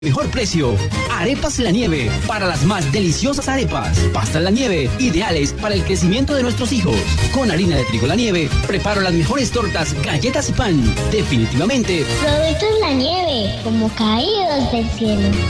Mejor precio. Arepas La Nieve, para las más deliciosas arepas. Pastas La Nieve, ideales para el crecimiento de nuestros hijos. Con harina de trigo La Nieve, preparo las mejores tortas, galletas y pan. Definitivamente. Productos La Nieve, como caídos del cielo.